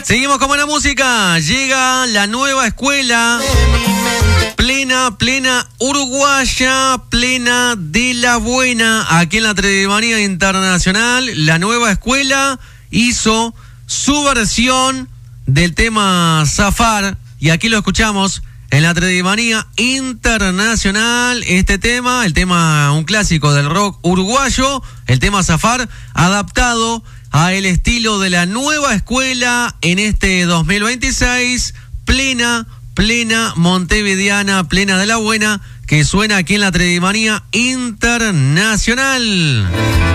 Seguimos con buena música. Llega la nueva escuela. Plena uruguaya, plena de la buena. Aquí en la Trevimanía Internacional, la nueva escuela hizo su versión del tema Zafar. Y aquí lo escuchamos en la Trevimanía Internacional. Este tema, un clásico del rock uruguayo, el tema Zafar, adaptado a el estilo de la nueva escuela en este 2026, plena montevideana, plena de la buena, que suena aquí en la Trevimanía Internacional.